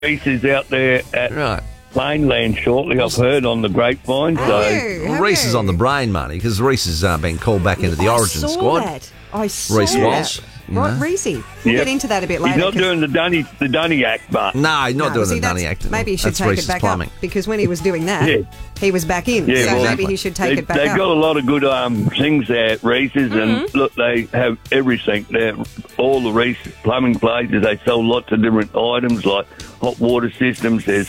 races out there at Right. Plainland shortly, I've heard on the grapevine. Well, Reese is on the brain, money, because Reese has been called back into the Origin squad. I saw Reece that. Walsh. Right, Reese. We'll get into that a bit later. He's not doing the Dunny act, but... No, he's not doing see, the Dunny act. Maybe he should That's take Reese's it back plumbing. up, because when he was doing that, he was back in. Yeah, so well, maybe he should take it back They've up. got a lot of good things there at Reese's, and look, they have everything there. All the Reese's plumbing places, they sell lots of different items like hot water systems. There's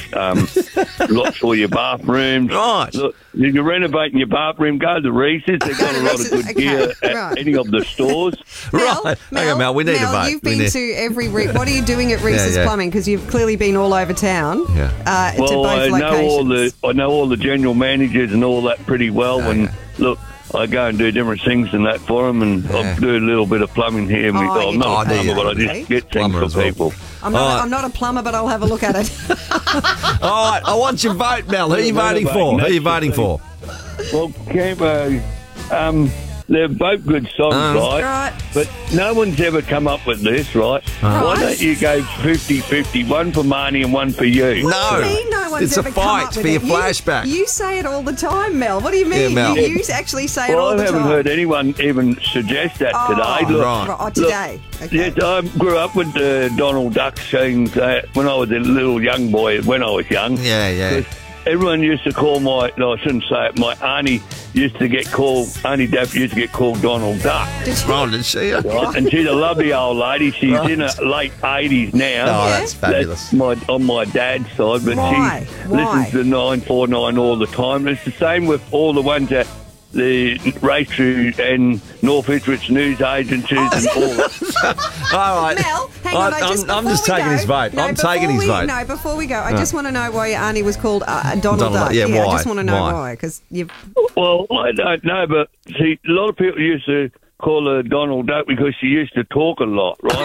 lots for your bathrooms. Right. Look, if you're renovating your bathroom, go to Reese's. They've got a lot of good gear at any of the stores. Right. Hang on, Mel, we need a vote. You've been to every... what are you doing at Reese's Plumbing? Because you've clearly been all over town to Well, both locations. I know all the general managers and all that pretty well. And look, I go and do different things and that for them, and I do a little bit of plumbing here. I'm not a plumber, but I just get things for people. I'm not a plumber, but I'll have a look at it. All right, I want your vote, Mel. Who are you voting for? Who are you voting for? Well, Campo, they're both good songs, right? But no one's ever come up with this, right? Why don't you go 50-50, one for Marnie and one for you? What do you mean no one's it's ever a come fight up for with your it? flashback. You say it all the time, Mel. What do you mean? Mel. You actually say it all Well, the I time. haven't heard anyone even suggest that today. Look, today. Okay. Yes, I grew up with the Donald Duck scenes when I was a little young boy, when I was young. Yeah. Everyone used to call I shouldn't say it, my auntie used to get called, Auntie Daff used to get called Donald Duck. Did she? Oh, did she? Right? And she's a lovely old lady. She's in her late 80s now. Oh, that's fabulous. That's on my dad's side, but Why? she listens to 949 all the time. And it's the same with all the ones that the race through and North Ipswich news agencies and all that. All right. Mel, hang on. I'm just taking his vote. I'm taking his vote. No, before we go, I just want to know why your auntie was called Donald Duck. Yeah, why? I just want to know why, because you've... Well, I don't know, but see, a lot of people used to call her Donald Duck because she used to talk a lot, right?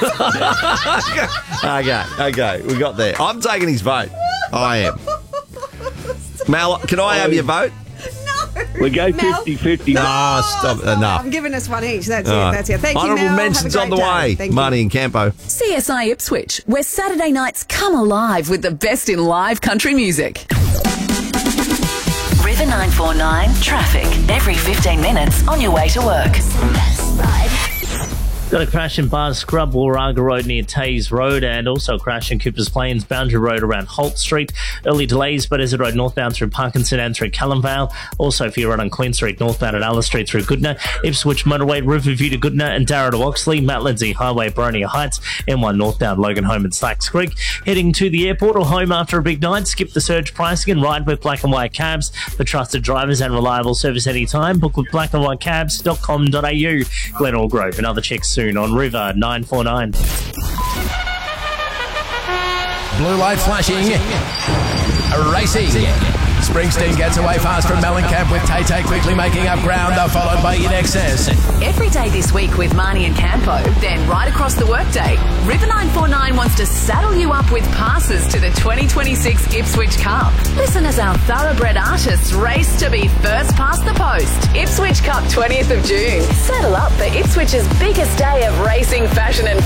Okay, we got there. I'm taking his vote. I am. Mel, can I have your vote? We go 50-50. No, stop. Enough. I'm giving us one each. That's it. Thank you, Honourable Mel. mentions Have a on the great day. way. Thank you. Marnie and Campo. CSI Ipswich, where Saturday nights come alive with the best in live country music. River 949 traffic every 15 minutes on your way to work. Got a crash in Bar Scrub, Warraga Road near Tays Road, and also a crash in Coopers Plains, Boundary Road around Holt Street. Early delays, Buzzard Road northbound through Parkinson and through Callumvale. Also, if you're right on Queen Street northbound at Alice Street through Goodna. Ipswich Motorway, Riverview to Goodna and Darra to Oxley. Mount Lindsay Highway, Boronia Heights. M1 northbound, Logan Home and Slacks Creek. Heading to the airport or home after a big night, skip the surge pricing and ride with Black and White Cabs. For trusted drivers and reliable service anytime, book with blackandwhitecabs.com.au. Glenelg Grove and other checks soon on River 949. Blue light flashing. Racing. Springsteen gets away fast from Mellencamp with Tay quickly making up ground, followed by In Excess. Every day this week with Marnie and Campo, then right across the workday, River 949 wants to saddle you up with passes to the 2026 Ipswich Cup. Listen as our thoroughbred artists race to be first past the post. Ipswich Cup 20th of June. Saddle up for Ipswich's biggest day of racing, fashion and